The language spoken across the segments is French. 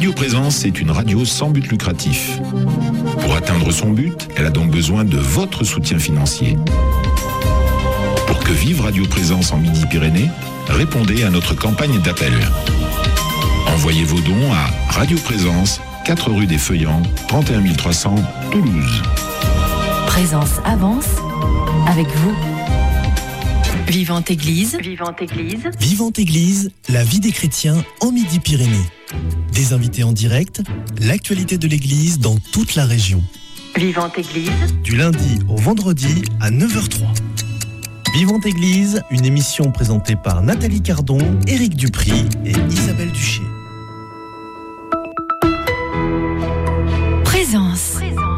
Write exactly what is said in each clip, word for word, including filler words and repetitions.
Radio Présence est une radio sans but lucratif. Pour atteindre son but, elle a donc besoin de votre soutien financier. Pour que vive Radio Présence en Midi-Pyrénées, répondez à notre campagne d'appel. Envoyez vos dons à Radio Présence, quatre rue des Feuillants, trente et un mille trois cents, Toulouse. Présence avance avec vous. Vivante Église. Vivante Église. Vivante Église, la vie des chrétiens en Midi-Pyrénées. Des invités en direct, l'actualité de l'Église dans toute la région. Vivante Église. Du lundi au vendredi à neuf heures zéro trois. Vivante Église, une émission présentée par Nathalie Cardon, Éric Dupry et Isabelle Duché. Présence.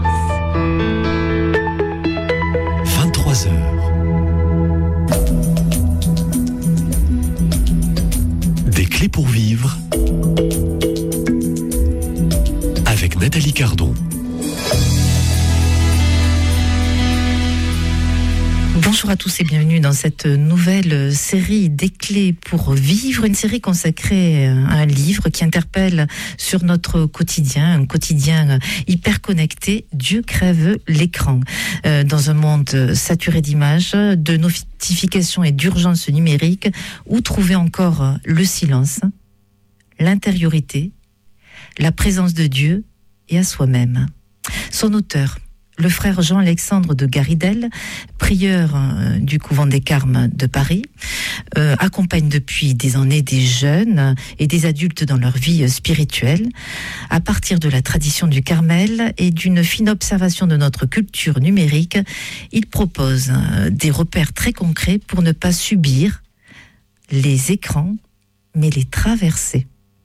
vingt-trois heures. Des clés pour vivre avec Nathalie Cardon. Bonjour à tous et bienvenue dans cette nouvelle série des clés pour vivre, une série consacrée à un livre qui interpelle sur notre quotidien, un quotidien hyper connecté. Dieu crève l'écran. Euh, dans un monde saturé d'images, de notifications et d'urgences numériques, où trouver encore le silence, l'intériorité, la présence de Dieu et à soi-même. Son auteur, le frère Jean-Alexandre de Garidel, prieur euh, du couvent des Carmes de Paris, euh, accompagne depuis des années des jeunes et des adultes dans leur vie spirituelle. À partir de la tradition du Carmel et d'une fine observation de notre culture numérique, il propose euh, des repères très concrets pour ne pas subir les écrans, mais les traverser.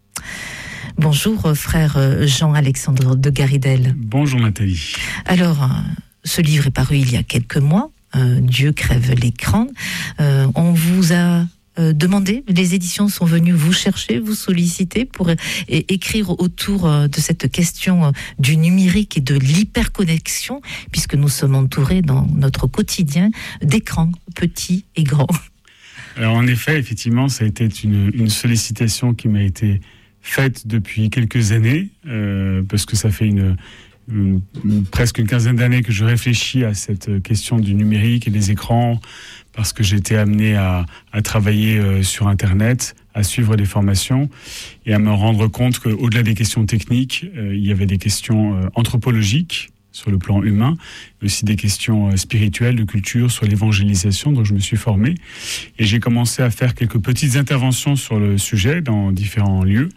Bonjour frère Jean-Alexandre de Garidel. Bonjour Nathalie. Alors, ce livre est paru il y a quelques mois, euh, Dieu crève l'écran. Euh, on vous a euh, demandé, les éditions sont venues vous chercher, vous solliciter pour euh, écrire autour euh, de cette question euh, du numérique et de l'hyperconnexion, puisque nous sommes entourés dans notre quotidien d'écrans, petits et grands. Alors en effet, effectivement, ça a été une, une sollicitation qui m'a été faite depuis quelques années, euh, parce que ça fait une, une, une, presque une quinzaine d'années que je réfléchis à cette question du numérique et des écrans, parce que j'ai été amené à, à travailler euh, sur Internet, à suivre des formations et à me rendre compte qu'au-delà des questions techniques, euh, il y avait des questions euh, anthropologiques sur le plan humain, mais aussi des questions euh, spirituelles, de culture, sur l'évangélisation. Donc je me suis formé et j'ai commencé à faire quelques petites interventions sur le sujet dans différents lieux.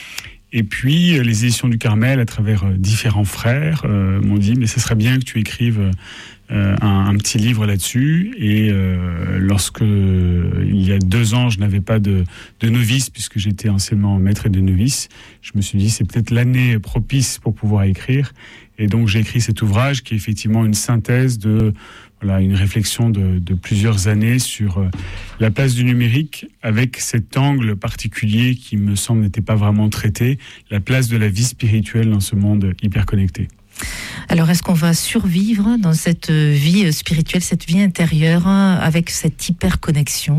Et puis euh, les éditions du Carmel, à travers euh, différents frères, euh, m'ont dit mais ce serait bien que tu écrives euh, un, un petit livre là-dessus. Et euh, lorsque euh, il y a deux ans, je n'avais pas de, de novice puisque j'étais anciennement maître de novice, je me suis dit c'est peut-être l'année propice pour pouvoir écrire. Et donc j'ai écrit cet ouvrage qui est effectivement une synthèse de voilà une réflexion de, de plusieurs années sur euh, la place du numérique avec cet angle particulier qui me semble n'était pas vraiment traité, la place de la vie spirituelle dans ce monde hyper connecté. Alors, est-ce qu'on va survivre dans cette vie spirituelle, cette vie intérieure, avec cette hyper-connexion ?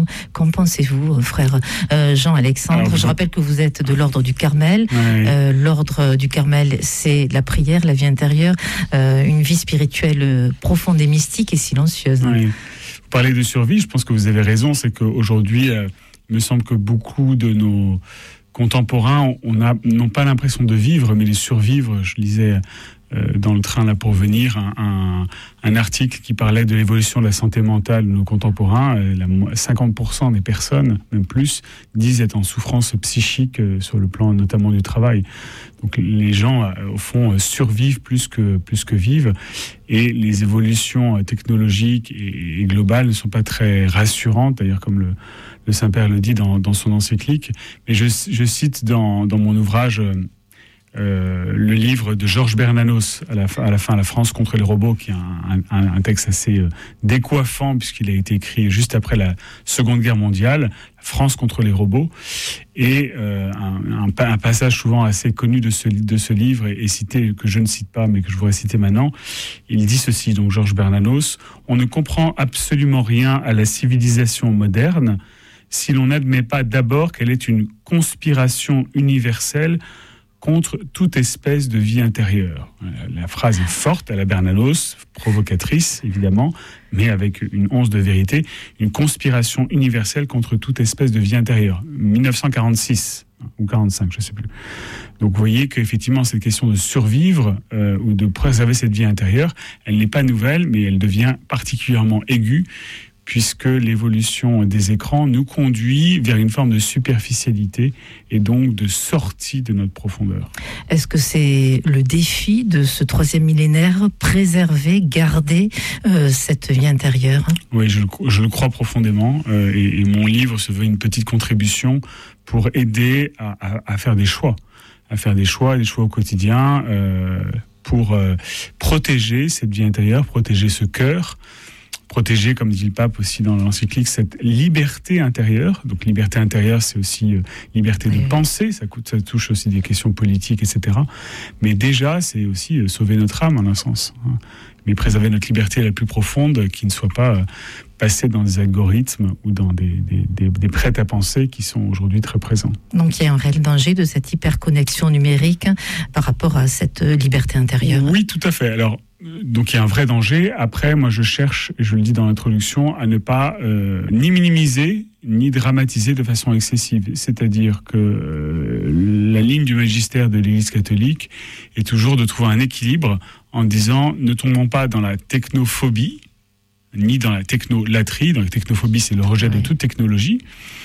Qu'en pensez-vous, frère euh, Jean-Alexandre ? Alors, je rappelle que vous êtes de l'ordre du Carmel. Oui. Euh, l'ordre du Carmel, c'est la prière, la vie intérieure, euh, une vie spirituelle profonde et mystique et silencieuse. Oui. Vous parlez de survie, je pense que vous avez raison, c'est qu'aujourd'hui, euh, il me semble que beaucoup de nos contemporains on a, n'ont pas l'impression de vivre, mais de survivre. Je lisais euh, dans le train là pour venir un, un, un article qui parlait de l'évolution de la santé mentale de nos contemporains. Euh, la, cinquante pour cent des personnes, même plus, disent être en souffrance psychique euh, sur le plan notamment du travail. Donc les gens, euh, au fond, euh, survivent plus que, plus que vivent. Et les évolutions euh, technologiques et, et globales ne sont pas très rassurantes, d'ailleurs comme le Le Saint-Père le dit dans, dans son encyclique. Mais je, je cite dans, dans mon ouvrage euh, le livre de Georges Bernanos, à la, à la fin, La France contre les robots, qui est un, un, un texte assez euh, décoiffant, puisqu'il a été écrit juste après la Seconde Guerre mondiale, La France contre les robots. Et euh, un, un, un passage souvent assez connu de ce, de ce livre, et, et cité, que je ne cite pas, mais que je voudrais citer maintenant, il dit ceci, donc Georges Bernanos, « On ne comprend absolument rien à la civilisation moderne si l'on n'admet pas d'abord qu'elle est une conspiration universelle contre toute espèce de vie intérieure. La phrase est forte, à la Bernanos, provocatrice évidemment, mais avec une once de vérité, une conspiration universelle contre toute espèce de vie intérieure. dix-neuf cent quarante-six ou quarante-cinq, je ne sais plus. Donc vous voyez qu'effectivement cette question de survivre euh, ou de préserver cette vie intérieure, elle n'est pas nouvelle, mais elle devient particulièrement aiguë, puisque l'évolution des écrans nous conduit vers une forme de superficialité et donc de sortie de notre profondeur. Est-ce que c'est le défi de ce troisième millénaire, préserver, garder euh, cette vie intérieure ? Oui, je, je le crois profondément, euh, et, et mon livre se veut une petite contribution pour aider à, à, à faire des choix, à faire des choix, des choix au quotidien, euh, pour euh, protéger cette vie intérieure, protéger ce cœur, protéger, comme dit le pape aussi dans l'encyclique, cette liberté intérieure. Donc liberté intérieure, c'est aussi euh, liberté de oui. penser, ça, coûte, ça touche aussi des questions politiques, et cetera. Mais déjà, c'est aussi euh, sauver notre âme, en un sens. Hein. Mais préserver notre liberté la plus profonde, qui ne soit pas euh, passée dans des algorithmes ou dans des, des, des, des prêts à penser qui sont aujourd'hui très présents. Donc il y a un réel danger de cette hyperconnexion numérique par rapport à cette liberté intérieure. Oui, tout à fait. Alors, donc il y a un vrai danger. Après, moi je cherche, et je le dis dans l'introduction, à ne pas euh, ni minimiser, ni dramatiser de façon excessive. C'est-à-dire que euh, la ligne du magistère de l'Église catholique est toujours de trouver un équilibre en disant ne tombons pas dans la technophobie, ni dans la technolatrie. Dans la technophobie, c'est le rejet oui. de toute technologie.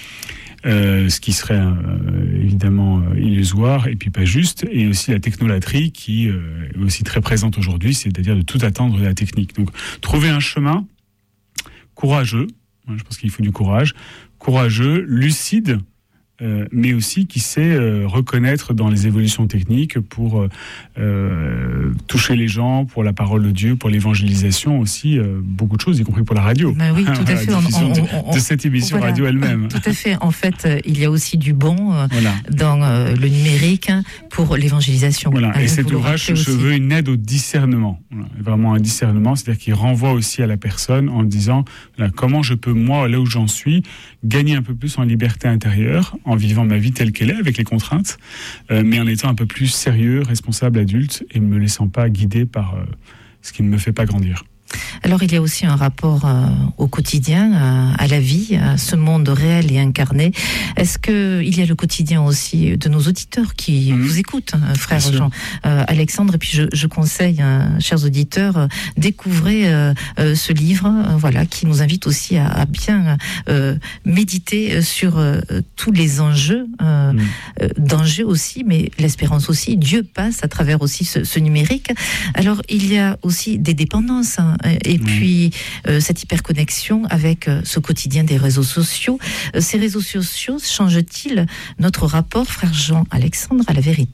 Euh, ce qui serait euh, évidemment euh, illusoire et puis pas juste, et aussi la technolatrie qui euh, est aussi très présente aujourd'hui, c'est-à-dire de tout attendre de la technique. Donc trouver un chemin courageux, hein, je pense qu'il faut du courage, courageux, lucide, euh, mais aussi qui sait euh, reconnaître dans les évolutions techniques pour euh, toucher les gens, pour la parole de Dieu, pour l'évangélisation aussi, euh, beaucoup de choses, y compris pour la radio. Ben oui, tout à fait. On, on, de, on, de cette émission voilà, radio elle-même. Tout à fait. En fait, il y a aussi du bon euh, voilà. dans euh, le numérique pour l'évangélisation. Voilà. Hein, et cet ouvrage se veut une aide au discernement. Voilà. Vraiment un discernement, c'est-à-dire qu'il renvoie aussi à la personne en disant voilà, comment je peux, moi, là où j'en suis, gagner un peu plus en liberté intérieure, en vivant ma vie telle qu'elle est, avec les contraintes, euh, mais en étant un peu plus sérieux, responsable, adulte, et ne me laissant pas guider par euh, ce qui ne me fait pas grandir. Alors il y a aussi un rapport euh, au quotidien, à, à la vie, à ce monde réel et incarné. Est-ce qu'il y a le quotidien aussi de nos auditeurs qui mmh. vous écoutent, hein, frère Jean euh, Alexandre, et puis je, je conseille, hein, chers auditeurs, euh, découvrez euh, euh, ce livre, euh, voilà, qui nous invite aussi à, à bien euh, méditer sur euh, tous les enjeux, euh, mmh. euh, d'enjeux aussi, mais l'espérance aussi. Dieu passe à travers aussi ce, ce numérique. Alors il y a aussi des dépendances, hein, et puis euh, cette hyperconnexion avec euh, ce quotidien des réseaux sociaux. Euh, ces réseaux sociaux changent-ils notre rapport, frère Jean Alexandre, à la vérité ?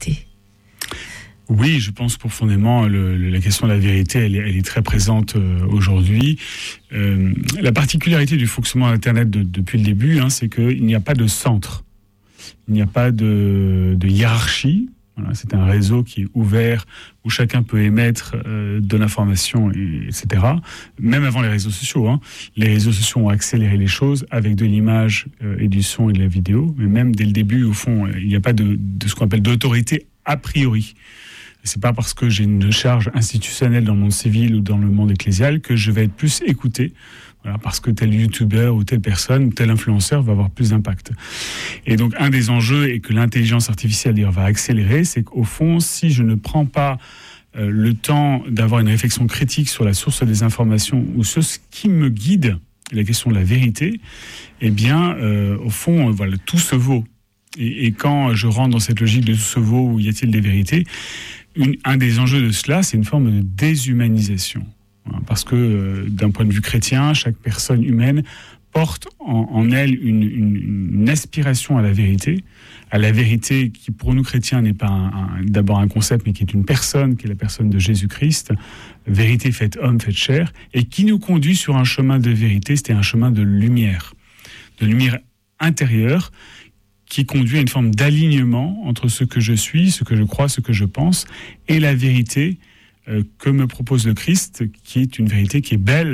Oui, je pense profondément le, le, la question de la vérité, elle est, elle est très présente euh, aujourd'hui. Euh, la particularité du fonctionnement d'Internet de, depuis le début, hein, c'est qu'il n'y a pas de centre, il n'y a pas de, de hiérarchie. Voilà, c'est un réseau qui est ouvert, où chacun peut émettre euh, de l'information, et, etc. Même avant les réseaux sociaux. Hein. Les réseaux sociaux ont accéléré les choses avec de l'image euh, et du son et de la vidéo. Mais même dès le début, au fond, il n'y a pas de, de ce qu'on appelle d'autorité a priori. C'est pas parce que j'ai une charge institutionnelle dans le monde civil ou dans le monde ecclésial que je vais être plus écouté. Voilà, parce que tel youtubeur ou telle personne ou tel influenceur va avoir plus d'impact. Et donc, un des enjeux, et que l'intelligence artificielle d'ailleurs va accélérer, c'est qu'au fond, si je ne prends pas euh, le temps d'avoir une réflexion critique sur la source des informations ou sur ce qui me guide, la question de la vérité, eh bien, euh, au fond, euh, voilà, tout se vaut. Et, et quand je rentre dans cette logique de tout se vaut, où y a-t-il des vérités, une, un des enjeux de cela, c'est une forme de déshumanisation. Parce que euh, d'un point de vue chrétien, chaque personne humaine porte en, en elle une, une, une aspiration à la vérité, à la vérité qui pour nous chrétiens n'est pas un, un, d'abord un concept, mais qui est une personne, qui est la personne de Jésus-Christ, vérité faite homme, faite chair, et qui nous conduit sur un chemin de vérité, c'était un chemin de lumière, de lumière intérieure, qui conduit à une forme d'alignement entre ce que je suis, ce que je crois, ce que je pense, et la vérité que me propose le Christ, qui est une vérité qui est belle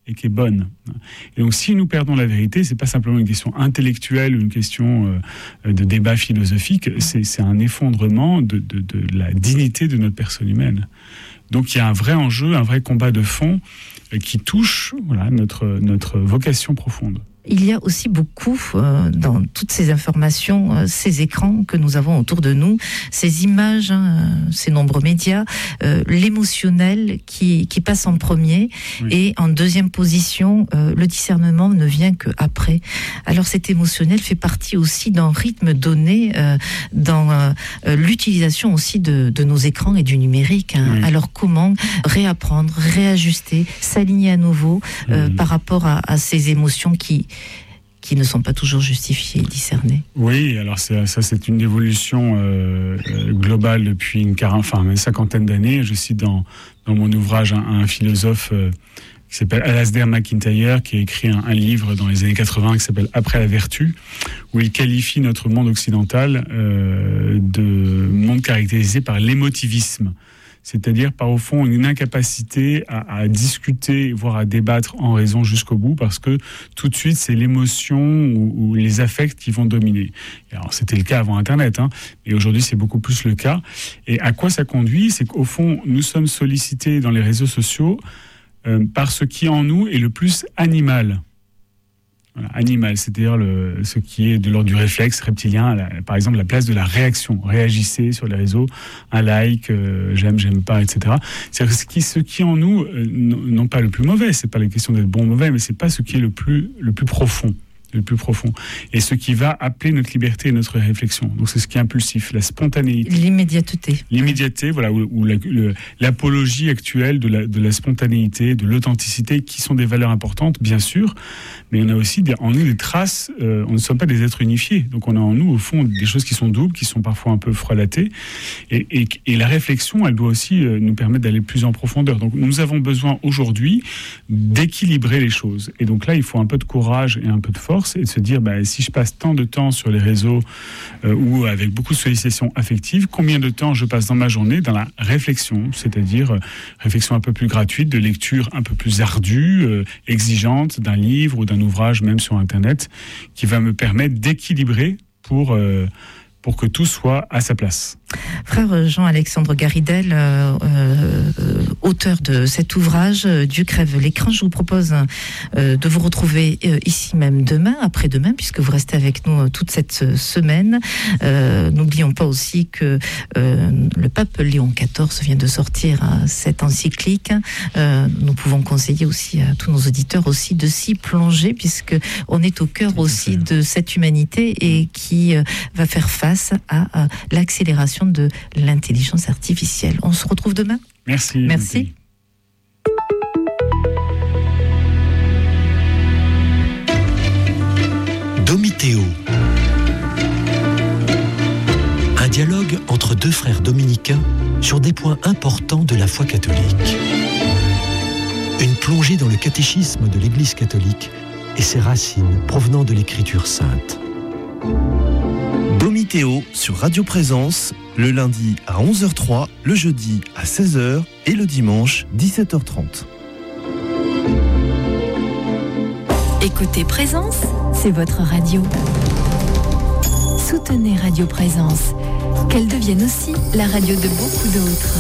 et qui est bonne. Et donc, si nous perdons la vérité, c'est pas simplement une question intellectuelle ou une question euh, de débat philosophique, c'est, c'est un effondrement de, de, de la dignité de notre personne humaine. Donc, il y a un vrai enjeu, un vrai combat de fond euh, qui touche voilà, notre, notre vocation profonde. Il y a aussi beaucoup euh, dans toutes ces informations, euh, ces écrans que nous avons autour de nous, ces images, hein, ces nombreux médias, euh, l'émotionnel qui, qui passe en premier, oui. Et en deuxième position, euh, le discernement ne vient qu'après. Alors cet émotionnel fait partie aussi d'un rythme donné euh, dans euh, l'utilisation aussi de, de nos écrans et du numérique. Hein. Oui. Alors comment réapprendre, réajuster, s'aligner à nouveau euh, oui. par rapport à, à ces émotions qui qui ne sont pas toujours justifiées et discernées. Oui, alors c'est, ça c'est une évolution euh, globale depuis une, enfin, une cinquantaine d'années. Je cite dans, dans mon ouvrage un, un philosophe euh, qui s'appelle Alasdair MacIntyre, qui a écrit un, un livre dans les années quatre-vingts qui s'appelle Après la vertu, où il qualifie notre monde occidental euh, de monde caractérisé par l'émotivisme. C'est-à-dire, par au fond, une incapacité à, à discuter, voire à débattre en raison jusqu'au bout, parce que tout de suite, c'est l'émotion ou, ou les affects qui vont dominer. Et alors, c'était le cas avant Internet, hein, et aujourd'hui, c'est beaucoup plus le cas. Et à quoi ça conduit ? C'est qu'au fond, nous sommes sollicités dans les réseaux sociaux euh, par ce qui, en nous, est le plus animal. Voilà, animal, c'est-à-dire le, ce qui est de l'ordre du réflexe reptilien, la, par exemple la place de la réaction. Réagissez sur les réseaux, un like, euh, j'aime, j'aime pas, et cetera. C'est-à-dire ce qui, ce qui en nous, euh, non pas le plus mauvais, c'est pas la question d'être bon ou mauvais, mais c'est pas ce qui est le plus, le plus profond. le plus profond, et ce qui va appeler notre liberté et notre réflexion. Donc c'est ce qui est impulsif, la spontanéité. L'immédiateté. L'immédiateté, voilà, ou, ou la, le, l'apologie actuelle de la, de la spontanéité, de l'authenticité, qui sont des valeurs importantes, bien sûr, mais on a aussi des, en nous des traces, euh, on ne sommes pas des êtres unifiés, donc on a en nous, au fond, des choses qui sont doubles, qui sont parfois un peu frelatées, et, et, et la réflexion, elle doit aussi euh, nous permettre d'aller plus en profondeur. Donc nous avons besoin aujourd'hui d'équilibrer les choses, et donc là, il faut un peu de courage et un peu de force, et de se dire, bah, si je passe tant de temps sur les réseaux euh, ou avec beaucoup de sollicitations affectives, combien de temps je passe dans ma journée dans la réflexion, c'est-à-dire euh, réflexion un peu plus gratuite, de lecture un peu plus ardue, euh, exigeante d'un livre ou d'un ouvrage, même sur Internet, qui va me permettre d'équilibrer pour... Euh, pour que tout soit à sa place. Frère Jean-Alexandre Garidel, euh, euh, auteur de cet ouvrage, Dieu crève l'écran, je vous propose euh, de vous retrouver euh, ici même demain, après-demain, puisque vous restez avec nous toute cette semaine. Euh, n'oublions pas aussi que euh, le pape Léon quatorze vient de sortir euh, cette encyclique. Euh, nous pouvons conseiller aussi à tous nos auditeurs aussi de s'y plonger, puisque on est au cœur aussi de cette humanité et qui euh, va faire face à, à l'accélération de l'intelligence artificielle. On se retrouve demain. Merci. Merci. Domitéo. Un dialogue entre deux frères dominicains sur des points importants de la foi catholique. Une plongée dans le catéchisme de l'Église catholique et ses racines provenant de l'Écriture sainte. Domitéo sur Radio Présence, le lundi à onze heures trois, le jeudi à seize heures et le dimanche dix-sept heures trente. Écoutez Présence, c'est votre radio. Soutenez Radio Présence, qu'elle devienne aussi la radio de beaucoup d'autres.